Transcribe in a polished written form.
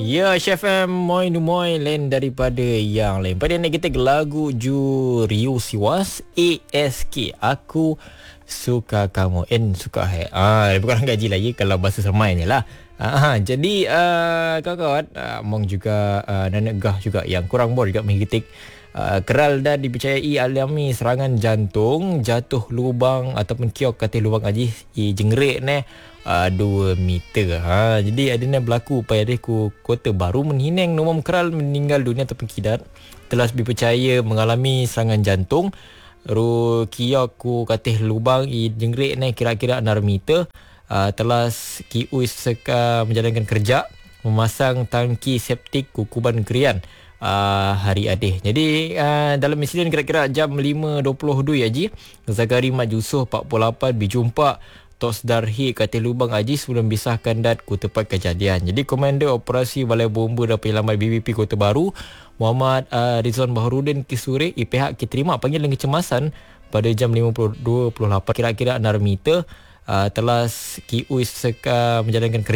Ya, Chef M, moi nu moi lain daripada yang lain. Pada nak kita lagu Ju Rio Siwas ASK. Aku suka kamu. Suka hai. Bukan gaji lagi kalau bahasa sermai ni lah. Jadi kawan-kawan mong juga Nanak Gah juga yang kurang bor juga menghitik keral dah dipercayai alami serangan jantung, jatuh lubang ataupun kiok katil lubang aji jengrik ni 2 meter. Jadi adanya berlaku pada ku Kota Baru Menhineng nomor keral meninggal dunia ataupun kidat telah dipercaya mengalami serangan jantung. Ru kiok ku katil lubang jengrik ni kira-kira 6 meter. Telah KU seka menjalankan kerja memasang tangki septik kukuban Krian hari adih. Jadi dalam insiden kira-kira jam 5.22 Haji Zakari Mat Yusof 48 berjumpa Tos Darhi katil lubang Haji sebelum bisahkan dat ku tempat kejadian. Jadi Komander Operasi Balai Bomba dan Penyelamat BBP Kota Baru Muhammad Rizwan Baharudin Kisuri pihak terima panggilan kecemasan pada jam 5.28 kira-kira 6 meter telah KU seka menjalankan kerja